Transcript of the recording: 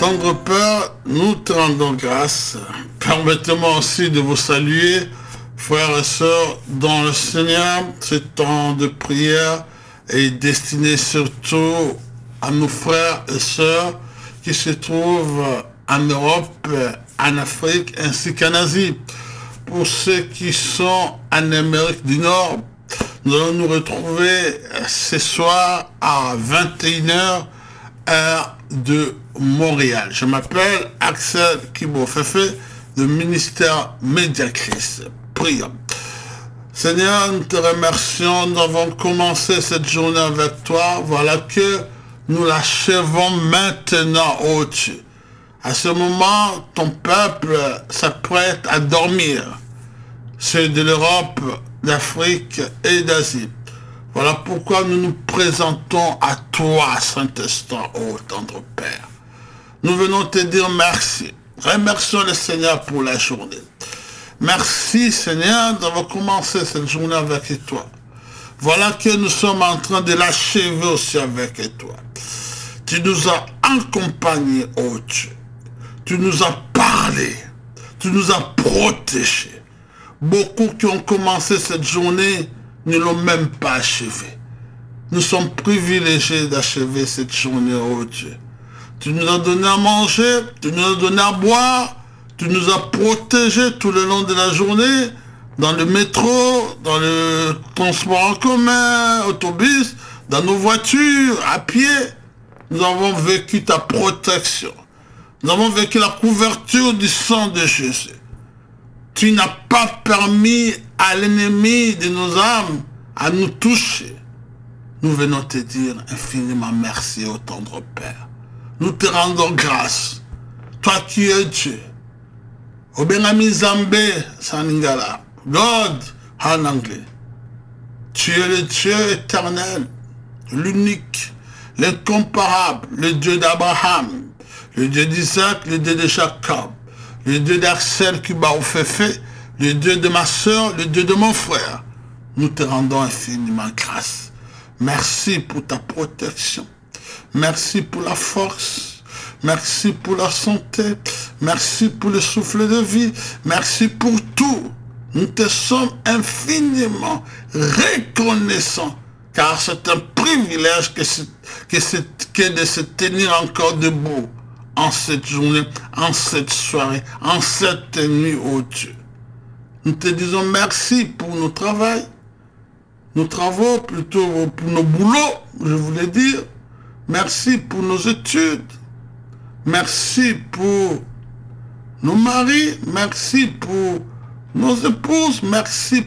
tendre Père, nous te rendons grâce. Permettez-moi aussi de vous saluer, frères et sœurs, dans le Seigneur. Ce temps de prière est destiné surtout à nos frères et sœurs qui se trouvent en Europe, en Afrique ainsi qu'en Asie. Pour ceux qui sont en Amérique du Nord, nous allons nous retrouver ce soir à 21h, heure de Montréal. Je m'appelle Axel Kibofefe, de ministère Mediacris. Prions. Seigneur, nous te remercions. Nous avons commencé cette journée avec toi. Voilà que nous l'achevons maintenant, ô Dieu. À ce moment, ton peuple s'apprête à dormir. Ceux de l'Europe, d'Afrique et d'Asie. Voilà pourquoi nous nous présentons à toi, Saint-Esprit, ô tendre Père. Nous venons te dire merci. Remercions le Seigneur pour la journée. Merci, Seigneur, d'avoir commencé cette journée avec toi. Voilà que nous sommes en train de l'achever aussi avec toi. Tu nous as accompagnés, ô Dieu. Tu nous as parlé. Tu nous as protégés. Beaucoup qui ont commencé cette journée ne l'ont même pas achevée. Nous sommes privilégiés d'achever cette journée, ô Dieu. Tu nous as donné à manger, tu nous as donné à boire, tu nous as protégés tout le long de la journée, dans le métro, dans le transport en commun, autobus, dans nos voitures, à pied. Nous avons vécu ta protection. Nous avons vécu la couverture du sang de Jésus. Tu n'as pas permis à l'ennemi de nos âmes à nous toucher. Nous venons te dire infiniment merci, ô tendre Père. Nous te rendons grâce. Toi qui es Dieu. Obenami Zambé, Saningala. God, en anglais. Tu es le Dieu éternel, l'unique, l'incomparable, le Dieu d'Abraham, le Dieu d'Isaac, le Dieu de Jacob, le Dieu d'Axel Kibofefe, le Dieu de ma soeur, le Dieu de mon frère. Nous te rendons infiniment grâce. Merci pour ta protection. Merci pour la force. Merci pour la santé. Merci pour le souffle de vie. Merci pour tout. Nous te sommes infiniment reconnaissants, car c'est un privilège que de se tenir encore debout en cette journée, en cette soirée, en cette nuit, ô Dieu. Nous te disons merci pour nos travaux, plutôt pour nos boulots, je voulais dire. Merci pour nos études. Merci pour nos maris. Merci pour nos épouses. Merci